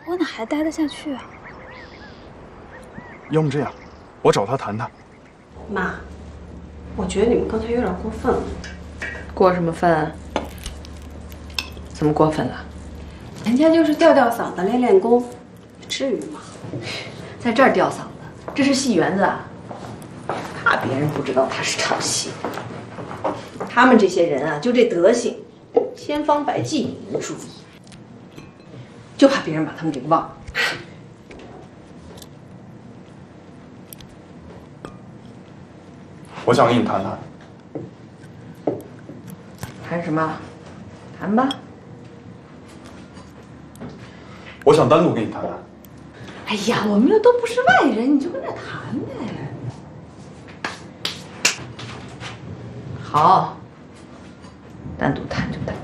我哪还待得下去啊？ 要么这样，我找他谈谈。 妈，我觉得你们刚才有点过分了。 过什么分啊？怎么过分了？ 人家就是吊吊嗓子、练练功，至于吗？ 在这儿吊嗓子，这是戏园子啊！怕别人不知道他是唱戏。他们这些人啊，就这德行，千方百计引人注意，就怕别人把他们给忘了。 我想跟你谈谈。 谈什么？谈吧。 我想单独跟你谈谈。 哎呀，我们又都不是外人，你就跟那谈呗。好，单独谈就谈。